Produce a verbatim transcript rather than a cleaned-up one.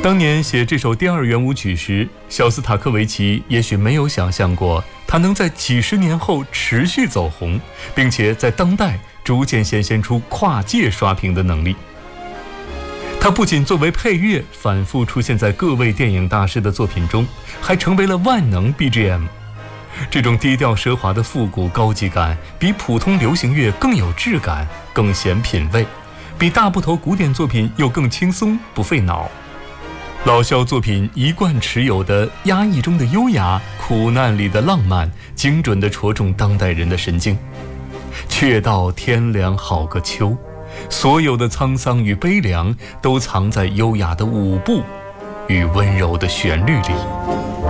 当年写这首第二圆舞曲时，肖斯塔科维奇也许没有想象过他能在几十年后持续走红，并且在当代逐渐显现出跨界刷屏的能力。他不仅作为配乐反复出现在各位电影大师的作品中，还成为了万能 B G M。 这种低调奢华的复古高级感比普通流行乐更有质感，更显品味，比大部头古典作品又更轻松不费脑。老萧作品一贯持有的压抑中的优雅，苦难里的浪漫，精准地戳中当代人的神经。却道天凉好个秋，所有的沧桑与悲凉都藏在优雅的舞步与温柔的旋律里。